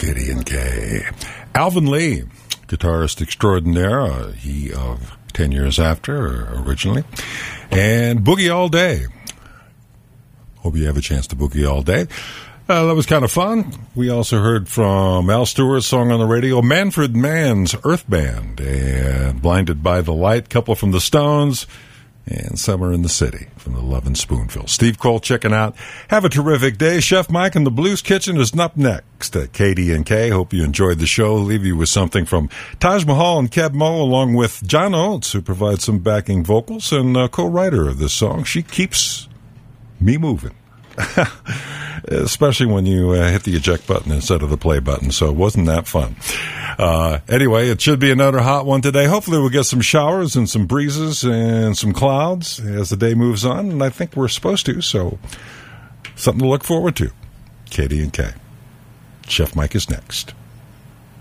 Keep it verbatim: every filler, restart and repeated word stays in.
K D and K. Alvin Lee, guitarist extraordinaire, uh, he of ten years after, originally. And Boogie All Day. Hope you have a chance to boogie all day. Uh, that was kind of fun. We also heard from Al Stewart's song on the radio, Manfred Mann's Earth Band, and Blinded by the Light, couple from the Stones, and Summer in the City from the Love and Spoonful. Steve Cole checking out. Have a terrific day. Chef Mike in the Blues Kitchen is up next at K D and K. Hope you enjoyed the show. Leave you with something from Taj Mahal and Keb Mo, along with John Oates, who provides some backing vocals and uh, co-writer of this song. She keeps me moving. Especially when you uh, hit the eject button instead of the play button. So wasn't that fun? Uh, anyway, it should be another hot one today. Hopefully we'll get some showers and some breezes and some clouds as the day moves on, and I think we're supposed to, so something to look forward to. K D and K. Chef Mike is next.